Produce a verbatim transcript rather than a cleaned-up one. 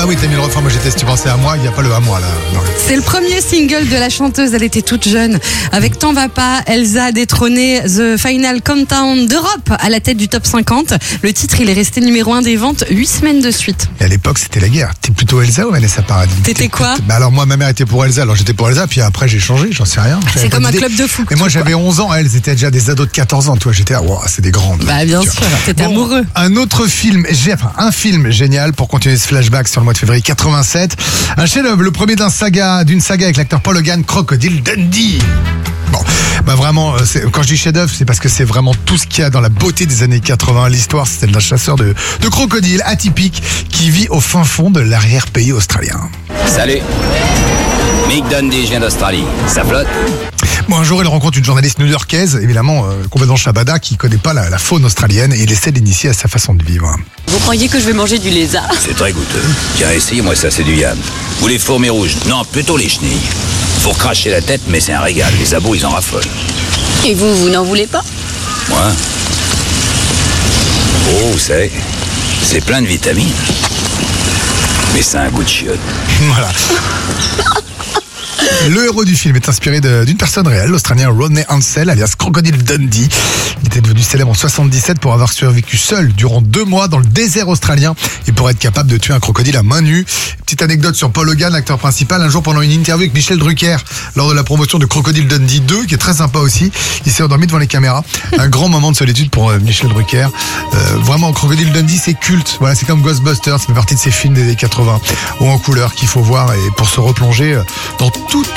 bah oui, t'as mis le refrain, moi j'étais, si tu pensais à moi, il n'y a pas le à moi là. Non. C'est le premier single de la chanteuse, elle était toute jeune. Avec T'en va pas, Elsa a détrôné The Final Countdown d'Europe à la tête du top cinquante. Le titre, il est resté numéro un des ventes huit semaines de suite. Et à l'époque, c'était la guerre. T'es plutôt Elsa ou Vanessa Paradis? T'étais quoi? Bah alors moi, ma mère était pour Elsa, alors j'étais pour Elsa, puis après j'ai changé, j'en sais rien. C'est comme un club de foot. Et moi j'avais onze ans, elles étaient déjà des ados de quatorze ans, toi j'étais, wow, c'est des grandes. Bah bien sûr, t'étais bon, amoureux. Un autre film, enfin un film génial pour continuer ce flashback sur le mois de février quatre-vingt-sept. Un chef-d'œuvre, le premier d'un saga, d'une saga avec l'acteur Paul Hogan, Crocodile Dundee. Bon, bah vraiment, c'est, quand je dis chef-d'œuvre, c'est parce que c'est vraiment tout ce qu'il y a dans la beauté des années quatre-vingts. L'histoire, c'est celle d'un chasseur de, de crocodiles atypique qui vit au fin fond de l'arrière-pays australien. Salut, Mick Dundee, je viens d'Australie. Ça flotte? Bon, un jour, il rencontre une journaliste new-yorkaise, évidemment euh, complètement chabada, qui connaît pas la, la faune australienne, et il essaie d'initier à sa façon de vivre. Vous croyez que je vais manger du lézard? C'est très goûteux. Tiens, essayez-moi ça, c'est du yam. Ou les fourmis rouges? Non, plutôt les chenilles. Faut cracher la tête, mais c'est un régal. Les abos, ils en raffolent. Et vous, vous n'en voulez pas? Moi? Oh, vous savez, c'est plein de vitamines. Mais c'est un goût de chiotte. Voilà. Le héros du film est inspiré de, d'une personne réelle, l'Australien Rodney Ansell, alias Crocodile Dundee. Il était devenu célèbre en soixante-dix-sept pour avoir survécu seul durant deux mois dans le désert australien et pour être capable de tuer un crocodile à main nue. Petite anecdote sur Paul Hogan, l'acteur principal. Un jour, pendant une interview avec Michel Drucker, lors de la promotion de Crocodile Dundee deux, qui est très sympa aussi, il s'est endormi devant les caméras. Un grand moment de solitude pour euh, Michel Drucker. Euh, vraiment, Crocodile Dundee, c'est culte. Voilà, c'est comme Ghostbusters, ça fait partie de ces films des années quatre-vingts ou en couleur qu'il faut voir et pour se replonger dans toute